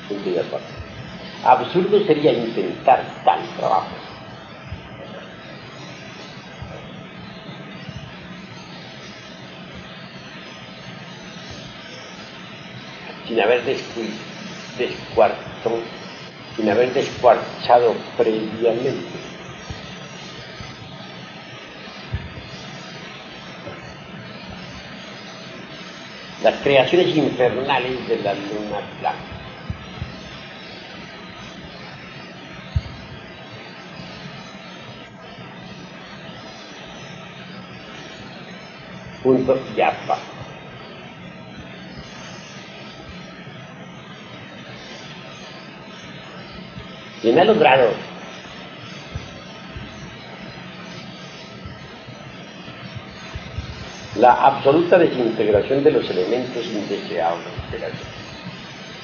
Punto y aparte. Absurdo sería intentar tal trabajo sin haber descuarchado previamente. Las creaciones infernales de la luna blanca. Punto y aparte. Quien ha logrado la absoluta desintegración de los elementos indeseables de la vida.